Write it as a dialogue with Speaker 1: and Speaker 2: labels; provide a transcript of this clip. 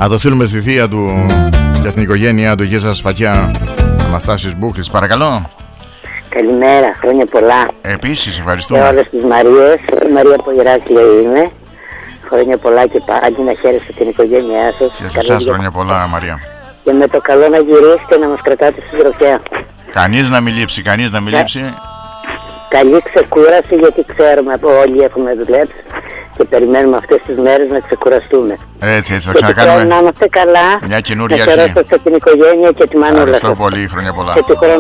Speaker 1: Να το στείλουμε στη θεία του και στην οικογένειά του. Γεια σας, Φατιά. Αναστάσιος Μπούχλης, παρακαλώ.
Speaker 2: Καλημέρα, χρόνια πολλά.
Speaker 1: Επίσης, ευχαριστούμε.
Speaker 2: Και όλες τις Μαρίες. Η Μαρία από Ηράκλειο είμαι. Χρόνια πολλά και πάλι, να χαίρεστε την οικογένειά σας.
Speaker 1: Και σε εσάς χρόνια πολλά, Μαρία.
Speaker 2: Και με το καλό να γυρίσετε, να μας κρατάτε στη συντροφιά.
Speaker 1: Κανείς να μην λείψει, κανείς να μην λείψει.
Speaker 2: Καλή ξεκούραση, γιατί ξέρουμε από όλοι έχουμε δουλέψει και περιμένουμε αυτές τις μέρες να ξεκουραστούμε.
Speaker 1: Έτσι, θα ξανακάνουμε
Speaker 2: να είμαστε καλά.
Speaker 1: μια καινούργια
Speaker 2: αρχή. Να χαιρόσαστε την οικογένεια και τη μανούλα σας.
Speaker 1: Ευχαριστώ πολύ, χρόνια πολλά.
Speaker 2: Και του χρόνου